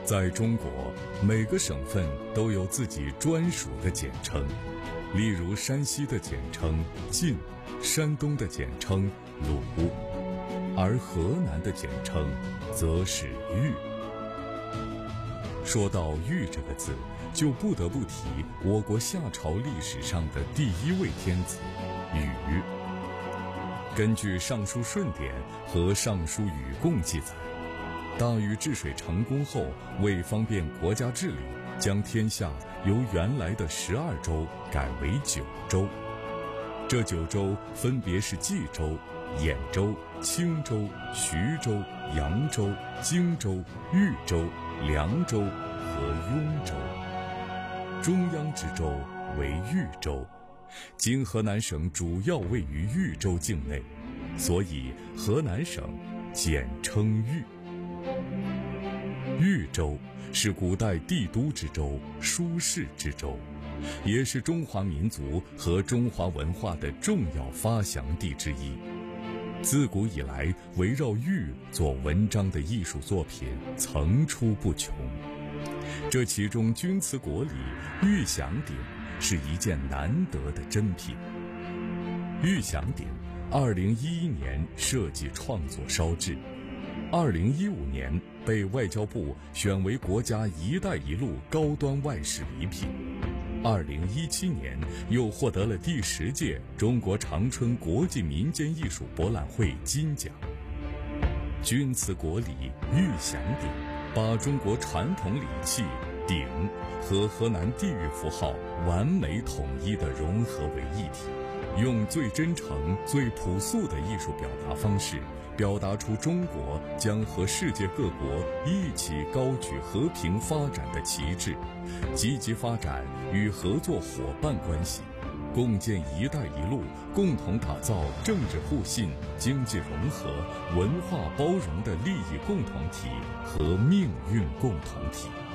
在中国，每个省份都有自己专属的简称，例如山西的简称晋，山东的简称鲁，而河南的简称则是豫。说到豫这个字，就不得不提我国夏朝历史上的第一位天子禹。根据《尚书舜典》和《尚书禹贡》记载，大禹治水成功后，为方便国家治理，将天下由原来的12州改为9州。这9州分别是冀州、兖州、青州、徐州、扬州、荆州、豫州、凉州和雍州。中央之州为豫州，今河南省主要位于豫州境内，所以河南省简称豫。豫州是古代帝都之州、舒适之州，也是中华民族和中华文化的重要发祥地之一。自古以来，围绕豫做文章的艺术作品层出不穷。这其中钧瓷国礼玉祥鼎是一件难得的珍品。玉祥鼎2011年设计创作烧制，2015年被外交部选为国家“一带一路”高端外事礼品，2017年又获得了第10届中国长春国际民间艺术博览会金奖。钧瓷国礼玉祥鼎把中国传统礼器鼎和河南地域符号完美统一地融合为一体，用最真诚、最朴素的艺术表达方式，表达出中国将和世界各国一起高举和平发展的旗帜，积极发展与合作伙伴关系，共建“一带一路”，共同打造政治互信、经济融合、文化包容的利益共同体和命运共同体。